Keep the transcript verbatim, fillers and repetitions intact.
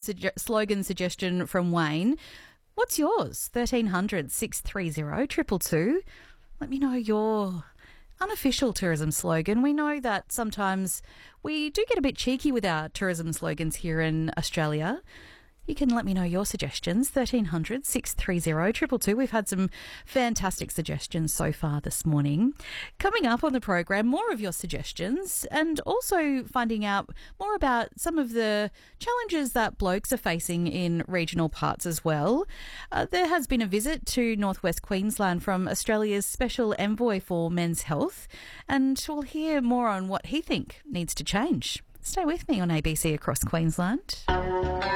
suge- slogan suggestion from Wayne. What's yours? thirteen hundred, six three zero, two two two. Let me know your unofficial tourism slogan. We know that sometimes we do get a bit cheeky with our tourism slogans here in Australia. You can let me know your suggestions, thirteen hundred, six three zero, two two two. We've had some fantastic suggestions so far this morning. Coming up on the program, more of your suggestions and also finding out more about some of the challenges that blokes are facing in regional parts as well. Uh, there has been a visit to northwest Queensland from Australia's Special Envoy for Men's Health, and we'll hear more on what he thinks needs to change. Stay with me on A B C Across Queensland.